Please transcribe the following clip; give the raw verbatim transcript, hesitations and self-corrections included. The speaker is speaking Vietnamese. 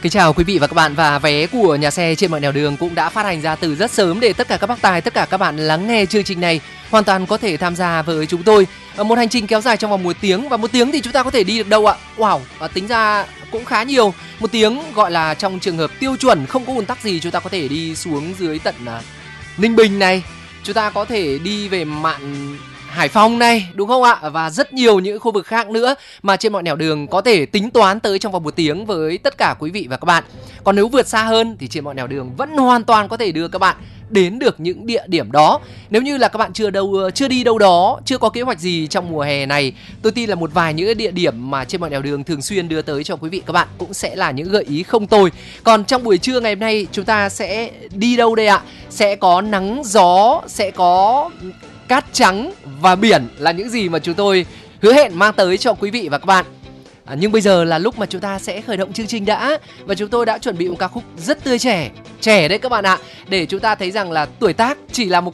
Kính chào quý vị và các bạn, và vé của nhà xe trên mọi nẻo đường cũng đã phát hành ra từ rất sớm để tất cả các bác tài, tất cả các bạn lắng nghe chương trình này hoàn toàn có thể tham gia với chúng tôi. Một hành trình kéo dài trong vòng một tiếng, và một tiếng thì chúng ta có thể đi được đâu ạ? Wow, và tính ra cũng khá nhiều. Một tiếng gọi là trong trường hợp tiêu chuẩn không có ùn tắc gì, chúng ta có thể đi xuống dưới tận uh, Ninh Bình này, chúng ta có thể đi về mạn Hải Phòng này, đúng không ạ? Và rất nhiều những khu vực khác nữa mà trên mọi nẻo đường có thể tính toán tới trong vòng một tiếng với tất cả quý vị và các bạn. Còn nếu vượt xa hơn thì trên mọi nẻo đường vẫn hoàn toàn có thể đưa các bạn đến được những địa điểm đó. Nếu như là các bạn chưa đâu chưa đi đâu đó, chưa có kế hoạch gì trong mùa hè này, tôi tin là một vài những địa điểm mà trên mọi nẻo đường thường xuyên đưa tới cho quý vị các bạn cũng sẽ là những gợi ý không tồi. Còn trong buổi trưa ngày hôm nay chúng ta sẽ đi đâu đây ạ? Sẽ có nắng gió, sẽ có cát trắng và biển là những gì mà chúng tôi hứa hẹn mang tới cho quý vị và các bạn. À, nhưng bây giờ là lúc mà chúng ta sẽ khởi động chương trình đã. Và chúng tôi đã chuẩn bị một ca khúc rất tươi trẻ, trẻ đấy các bạn ạ, để chúng ta thấy rằng là tuổi tác chỉ là một